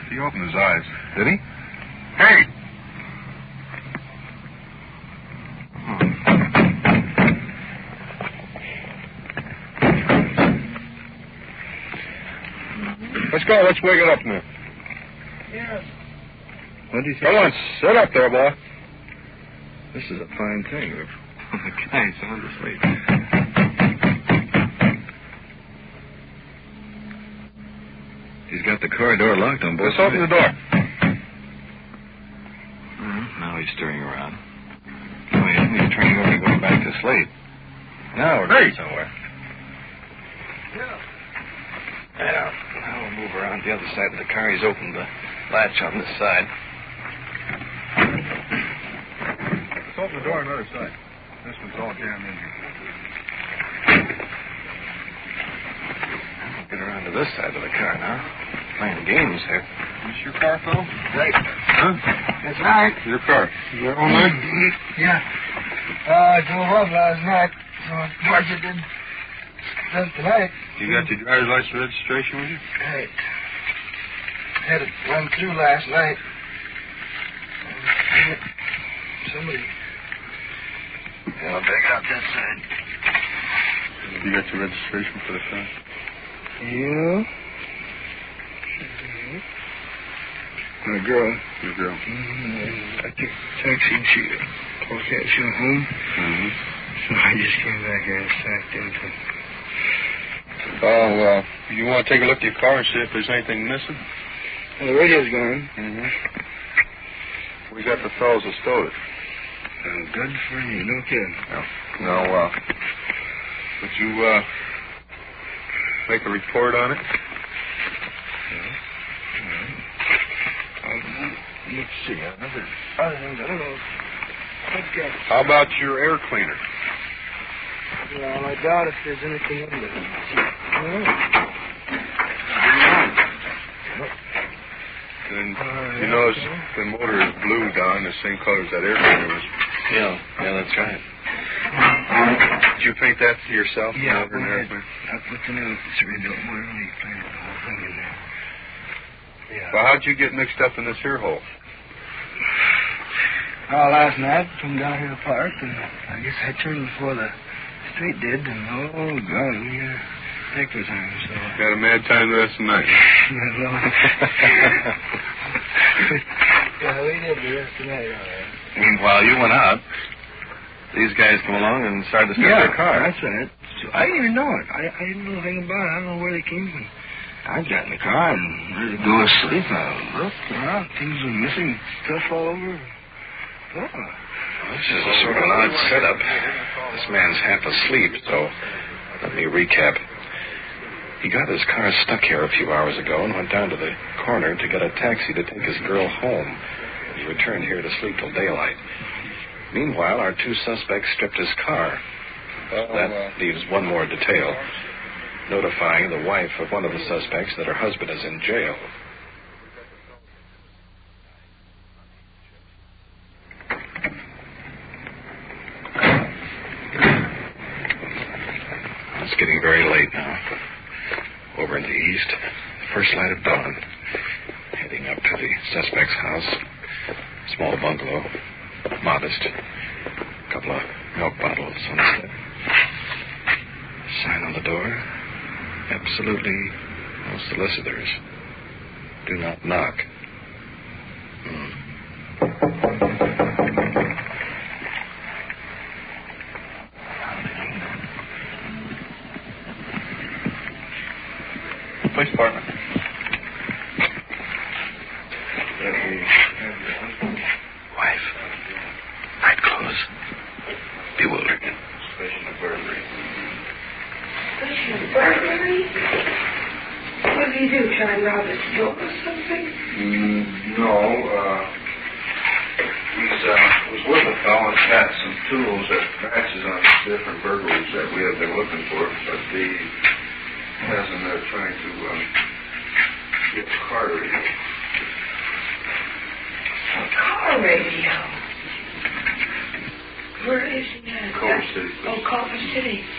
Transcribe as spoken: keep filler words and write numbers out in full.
He opened his eyes. Did he? Hey! Let's go. Let's wake it up now. Yes. What do you think? Come on, sit up there, boy. This is a fine thing. The guy's sound asleep. He's got the car door locked on both Let's open the door. Mm-hmm. Now he's stirring around. No, he isn't. He's turning over and going back to sleep. Now we're going somewhere. Yeah. Yeah. Now we'll move around the other side of the car. He's opened the latch on this side. Let's open the door on the other side. This one's all jammed in here. Get around to this side of the car now. Playing games here. Is this your car, Phil? Right. Huh? That's right. Your car. Is that all night? Yeah. Uh, I drove up last night, so Marcia did just tonight. You got your driver's license registration with you? Right. Had it run through last night. Somebody. Yeah, I'll back out that side. You got your registration for the car? Yeah. And a girl. Your girl. Mm-hmm. I took a taxi and she told that she went home. Mm-hmm. So I just came back here and sacked into it. Oh, well, you want to take a look at your car and see if there's anything missing? Well, the radio's gone. Mm-hmm. We got the fellows that stole it. Oh, good for you. No kidding. No, no uh, would you, uh, make a report on it? Yeah. Yeah. Um, let's see. Other, other things, I don't know. I've got... How about your air cleaner? Well, I doubt if there's anything in there. And you notice the motor is blue, Don, the same color as that air cleaner was. Yeah, yeah, that's right. Did you paint that to yourself? Yeah, motor and air cleaner? I put the nails to rebuild more than he painted the whole thing in there. Yeah. Well, how'd you get mixed up in this here hole? Well, last night, come down here to the park, and I guess I turned before the street did, and oh, God, we had a heck of a time, so... Had a mad time the rest of the night. Yeah, well... yeah, we did the rest of the night, all right. Meanwhile, you went out. These guys come along and started to steal Yeah, their car. that's right. So I didn't even know it. I, I didn't know anything about it. I don't know where they came from. I got in the car and ready to go to sleep. I looked around. Things were missing. Stuff all over. Oh. Well, this is a sort of an odd setup. This man's half asleep, so let me recap. He got his car stuck here a few hours ago and went down to the corner to get a taxi to take his girl home. He returned here to sleep till daylight. Meanwhile, our two suspects stripped his car. That leaves one more detail, notifying the wife of one of the suspects that her husband is in jail. It's getting very late now. Over in the east, the first light of dawn. Heading up to the suspect's house. Small bungalow. Modest. A couple of milk bottles on the step. Sign on the door. Absolutely no solicitors. Do not knock. Hmm. Police department. Wife. Night clothes. Bewildered. Suspicion of burglary. Suspicion of burglary? What did he do? Try and rob a store or something? Mm, no, uh, he's, uh, was with a fellow that's got some tools that matches on different burglaries that we have been looking for, but he hasn't uh, trying to, um, get the car radio. A car radio? Where is he at? Culver City. Oh, Culver City.